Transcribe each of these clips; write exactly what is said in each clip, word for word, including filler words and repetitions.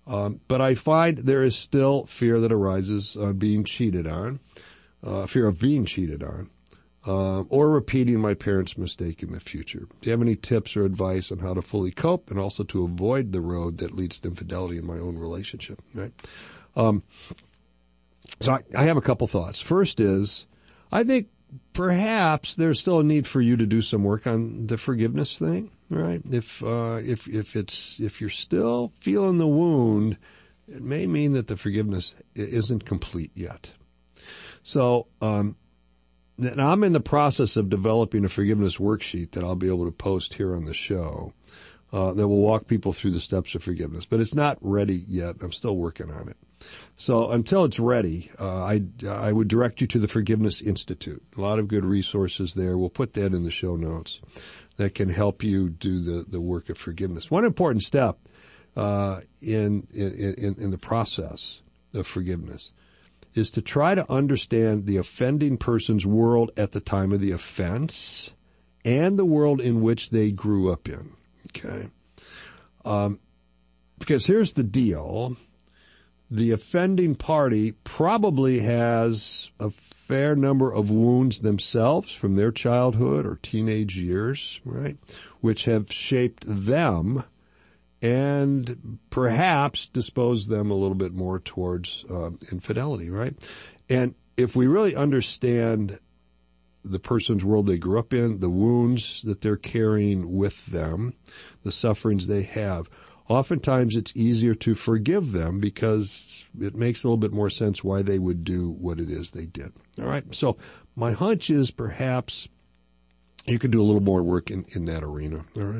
Um, but I find there is still fear that arises on being cheated on, uh, fear of being cheated on, uh, or repeating my parents' mistake in the future. Do you have any tips or advice on how to fully cope and also to avoid the road that leads to infidelity in my own relationship? Right. Um, so I, I have a couple thoughts. First is, I think perhaps there's still a need for you to do some work on the forgiveness thing. Right. If, uh, if, if it's, if you're still feeling the wound, it may mean that the forgiveness isn't complete yet. So, um, and I'm in the process of developing a forgiveness worksheet that I'll be able to post here on the show, uh, that will walk people through the steps of forgiveness, but it's not ready yet. I'm still working on it. So until it's ready, uh, I, I would direct you to the Forgiveness Institute. A lot of good resources there. We'll put that in the show notes that can help you do the, the work of forgiveness. One important step uh, in, in in the process of forgiveness is to try to understand the offending person's world at the time of the offense and the world in which they grew up in. Okay, um, because here's the deal: the offending party probably has a fair number of wounds themselves from their childhood or teenage years, right, which have shaped them and perhaps disposed them a little bit more towards uh, infidelity, right? And if we really understand the person's world they grew up in, the wounds that they're carrying with them, the sufferings they have, oftentimes it's easier to forgive them because it makes a little bit more sense why they would do what it is they did. All right. So my hunch is perhaps you could do a little more work in, in that arena. All right.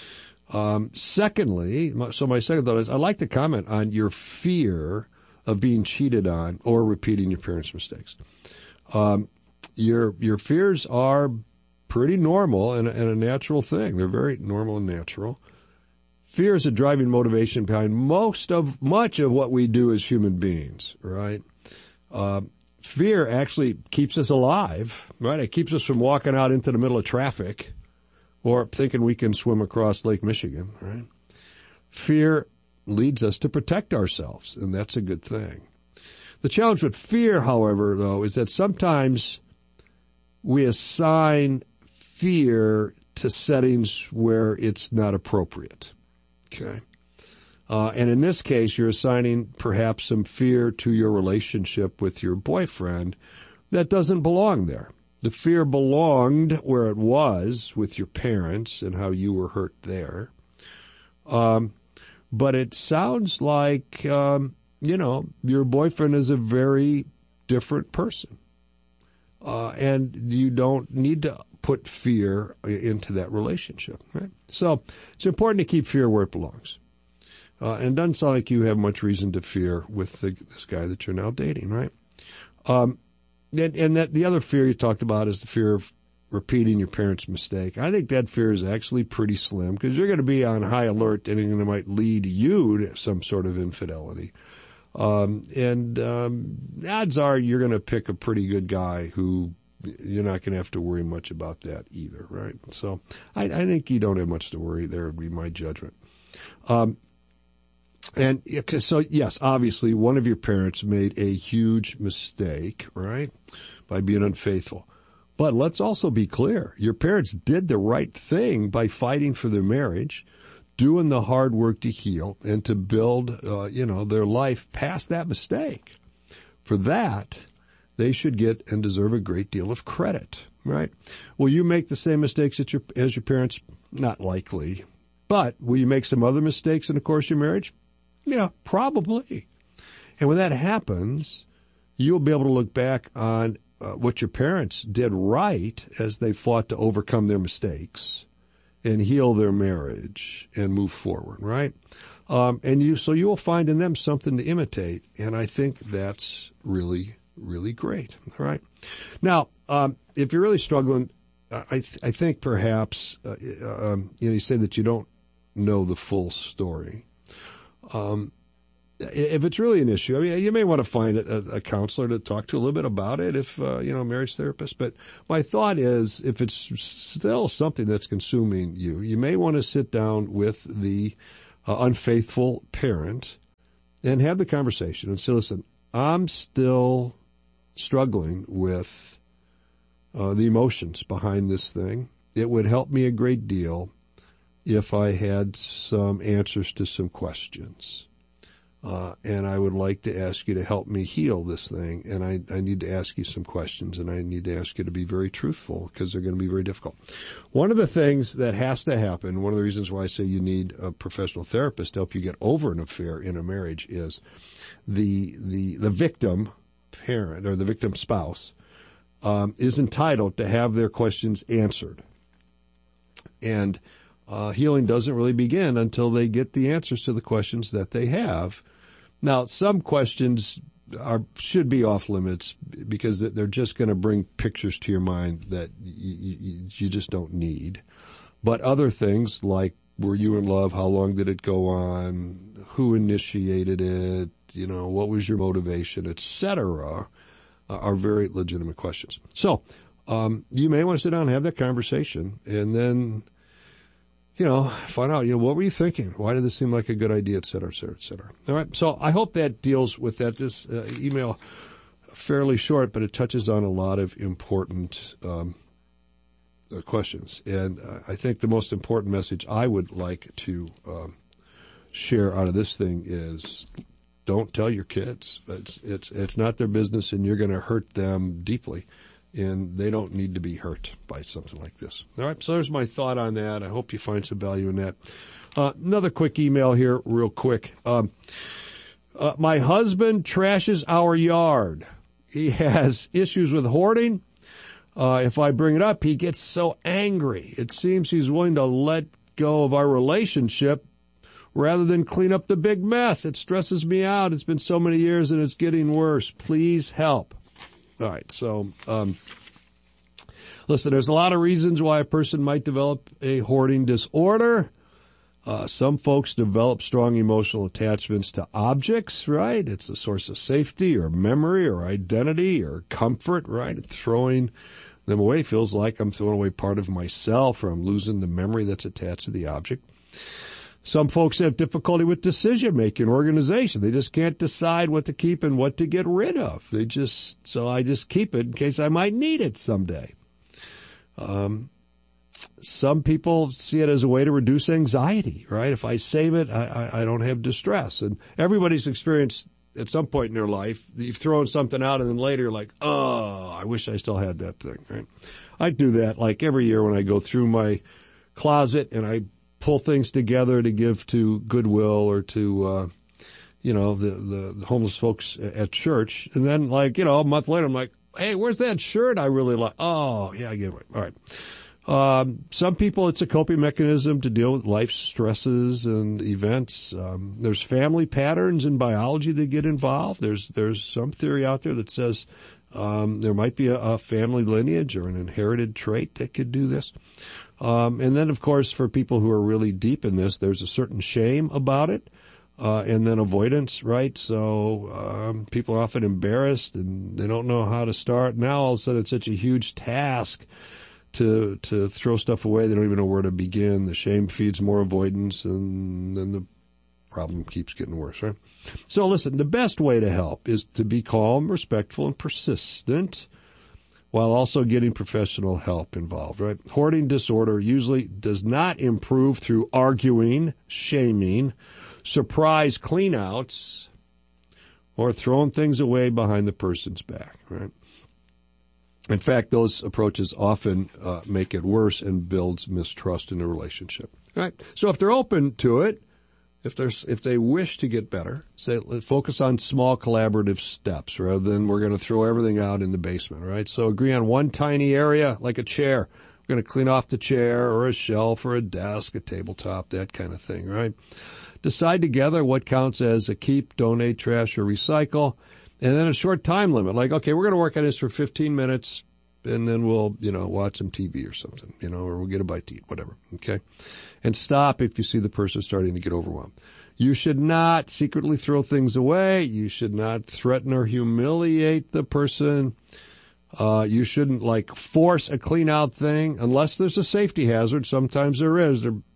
Um, secondly, so my second thought is I'd like to comment on your fear of being cheated on or repeating your parents' mistakes. Um, your, your fears are pretty normal and, and a natural thing. They're very normal and natural. Fear is a driving motivation behind most of, much of what we do as human beings, right? Uh, fear actually keeps us alive, right? It keeps us from walking out into the middle of traffic or thinking we can swim across Lake Michigan, right? Fear leads us to protect ourselves, and that's a good thing. The challenge with fear, however, though, is that sometimes we assign fear to settings where it's not appropriate. Okay. Uh, and in this case, you're assigning perhaps some fear to your relationship with your boyfriend that doesn't belong there. The fear belonged where it was with your parents and how you were hurt there. Um, but it sounds like, um, you know, your boyfriend is a very different person. Uh, and you don't need to put fear into that relationship, right? So it's important to keep fear where it belongs. Uh, and it doesn't sound like you have much reason to fear with the, this guy that you're now dating, right? Um, and, and that the other fear you talked about is the fear of repeating your parents' mistake. I think that fear is actually pretty slim because you're going to be on high alert and it might lead you to some sort of infidelity. Um, and um, odds are you're going to pick a pretty good guy who you're not going to have to worry much about that either, right? So I, I think you don't have much to worry there would be my judgment. Um, and so, yes, obviously one of your parents made a huge mistake, right, by being unfaithful. But let's also be clear. Your parents did the right thing by fighting for their marriage, doing the hard work to heal and to build, uh, you know, their life past that mistake. For that, they should get and deserve a great deal of credit, right? Will you make the same mistakes as your, as your parents? Not likely. But will you make some other mistakes in the course of your marriage? Yeah, probably. And when that happens, you'll be able to look back on uh, what your parents did right as they fought to overcome their mistakes and heal their marriage and move forward, right? Um, and you, so you will find in them something to imitate. And I think that's really, really great. All right. Now, um, if you're really struggling, I, th- I think perhaps, uh, um, you know, you say that you don't know the full story. Um, if it's really an issue, I mean, you may want to find a, a counselor to talk to a little bit about it if, uh, you know, a marriage therapist. But my thought is if it's still something that's consuming you, you may want to sit down with the uh, unfaithful parent and have the conversation and say, listen, I'm still struggling with uh, the emotions behind this thing. It would help me a great deal if I had some answers to some questions. Uh, and I would like to ask you to help me heal this thing. And I, I need to ask you some questions, and I need to ask you to be very truthful because they're going to be very difficult. One of the things that has to happen, one of the reasons why I say you need a professional therapist to help you get over an affair in a marriage is the, the, the victim parent or the victim spouse, um, is entitled to have their questions answered. And, uh, healing doesn't really begin until they get the answers to the questions that they have. Now, some questions are should be off limits because they're just going to bring pictures to your mind that y- y- you just don't need. But other things like, were you in love? How long did it go on? Who initiated it? You know, what was your motivation, et cetera, uh, are very legitimate questions. So, um, you may want to sit down and have that conversation and then, you know, find out, you know, what were you thinking? Why did this seem like a good idea, et cetera, et cetera, et cetera. All right. So I hope that deals with that. This uh, email, fairly short, but it touches on a lot of important um, uh, questions. And uh, I think the most important message I would like to um, share out of this thing is don't tell your kids. It's, it's, it's not their business, and you're going to hurt them deeply. And they don't need to be hurt by something like this. All right, so there's my thought on that. I hope you find some value in that. Uh, another quick email here, real quick. Um, uh, my husband trashes our yard. He has issues with hoarding. Uh, if I bring it up, he gets so angry. It seems he's willing to let go of our relationship rather than clean up the big mess. It stresses me out. It's been so many years and it's getting worse. Please help. All right, so um, listen, there's a lot of reasons why a person might develop a hoarding disorder. Uh, some folks develop strong emotional attachments to objects, right? It's a source of safety or memory or identity or comfort, right? Throwing them away feels like I'm throwing away part of myself, or I'm losing the memory that's attached to the object. Some folks have difficulty with decision-making, organization. They just can't decide what to keep and what to get rid of. They just, so I just keep it in case I might need it someday. Um, some people see it as a way to reduce anxiety, right? If I save it, I, I, I don't have distress. And everybody's experienced at some point in their life, you've thrown something out and then later you're like, oh, I wish I still had that thing, right? I do that like every year when I go through my closet and I pull things together to give to Goodwill or to, uh, you know, the, the, the homeless folks at church. And then, like, you know, a month later, I'm like, hey, where's that shirt I really like? Oh, yeah, I get it. All right. Um, some people, it's a coping mechanism to deal with life's stresses and events. Um, there's family patterns in biology that get involved. There's, there's some theory out there that says, um, there might be a, a family lineage or an inherited trait that could do this. Um, and then, of course, for people who are really deep in this, there's a certain shame about it, uh, and then avoidance, right? So, um, people are often embarrassed and they don't know how to start. Now, all of a sudden, it's such a huge task to, to throw stuff away. They don't even know where to begin. The shame feeds more avoidance, and then the problem keeps getting worse, right? So, listen, the best way to help is to be calm, respectful, and persistent, while also getting professional help involved, right? Hoarding disorder usually does not improve through arguing, shaming, surprise cleanouts, or throwing things away behind the person's back, right? In fact, those approaches often uh, make it worse and builds mistrust in the relationship, right? So if they're open to it, If there's, if they wish to get better, say, let's focus on small collaborative steps rather than we're going to throw everything out in the basement, right? So agree on one tiny area, like a chair. We're going to clean off the chair or a shelf or a desk, a tabletop, that kind of thing, right? Decide together what counts as a keep, donate, trash, or recycle. And then a short time limit, like, okay, we're going to work on this for fifteen minutes and then we'll, you know, watch some T V or something, you know, or we'll get a bite to eat, whatever, okay? And stop if you see the person starting to get overwhelmed. You should not secretly throw things away. You should not threaten or humiliate the person. Uh, you shouldn't, like, force a clean-out thing unless there's a safety hazard. Sometimes there is. There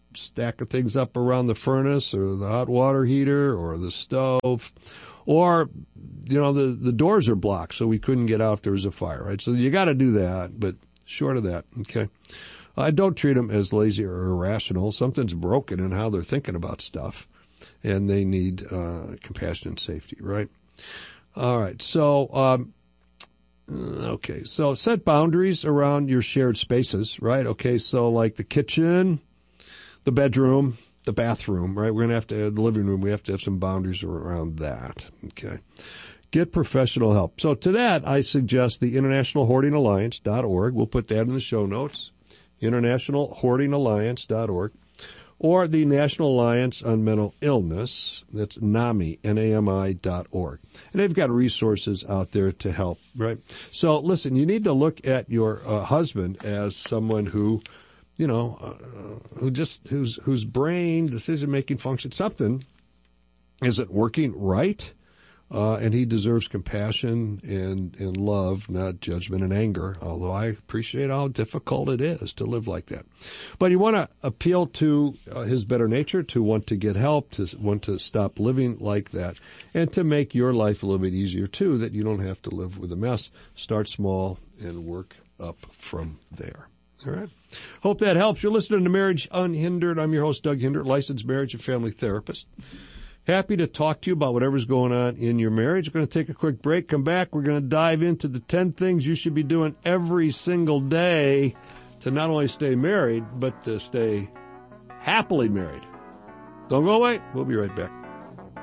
stack of things up around the furnace or the hot water heater or the stove. Or, you know, the, the doors are blocked, so we couldn't get out if there was a fire, right? So you got to do that, but short of that, okay? I don't treat them as lazy or irrational. Something's broken in how they're thinking about stuff, and they need uh compassion and safety, right? All right, so, um okay, so set boundaries around your shared spaces, right? Okay, so like the kitchen, the bedroom, the bathroom, right? We're going to have to, the living room, we have to have some boundaries around that, okay? Get professional help. So to that, I suggest the International Hoarding Alliance dot org. We'll put that in the show notes. International Hoarding Alliance dot org. Or the National Alliance on Mental Illness. That's NAMI, N A M I dot org. And they've got resources out there to help, right? So listen, you need to look at your uh, husband as someone who, you know, uh, who just, whose, whose brain, decision-making function, something isn't working right. Uh, and he deserves compassion and, and love, not judgment and anger, although I appreciate how difficult it is to live like that. But you want to appeal to uh, his better nature, to want to get help, to want to stop living like that, and to make your life a little bit easier, too, that you don't have to live with a mess. Start small and work up from there. All right. Hope that helps. You're listening to Marriage Unhindered. I'm your host, Doug Hindert, licensed marriage and family therapist. Happy to talk to you about whatever's going on in your marriage. We're going to take a quick break. Come back. We're going to dive into the ten things you should be doing every single day to not only stay married, but to stay happily married. Don't go away. We'll be right back.